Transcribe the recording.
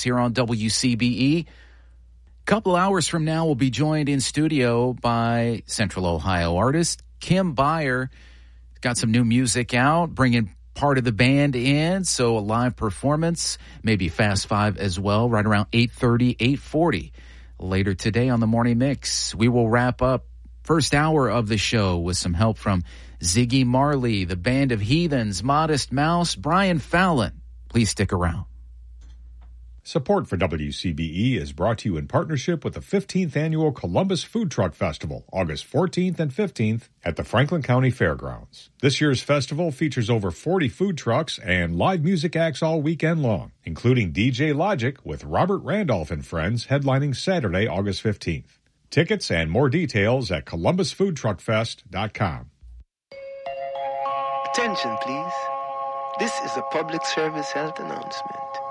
here on WCBE. Couple hours from now, we'll be joined in studio by Central Ohio artist Kim Beyer. Got some new music out, bringing part of the band in, so a live performance, maybe Fast Five as well, right around 8:30, 8:40. Later today on the Morning Mix, we will wrap up first hour of the show with some help from Ziggy Marley, the Band of Heathens, Modest Mouse, Brian Fallon. Please stick around. Support for WCBE is brought to you in partnership with the 15th Annual Columbus Food Truck Festival, August 14th and 15th at the Franklin County Fairgrounds. This year's festival features over 40 food trucks and live music acts all weekend long, including DJ Logic with Robert Randolph and Friends headlining Saturday, August 15th. Tickets and more details at columbusfoodtruckfest.com. Attention, please. This is a public service health announcement.